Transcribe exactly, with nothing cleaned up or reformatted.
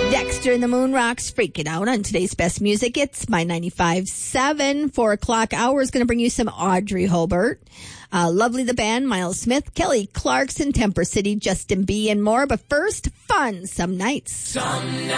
Dexter and the Moon Rocks freaking out on today's best music. It's my ninety-five point seven. Four o'clock hour is going to bring you some Audrey Hobart. Uh, Lovely the Band, Miles Smith, Kelly Clarkson, Temper City, Justin B. and more. But first, fun some nights. Some nights.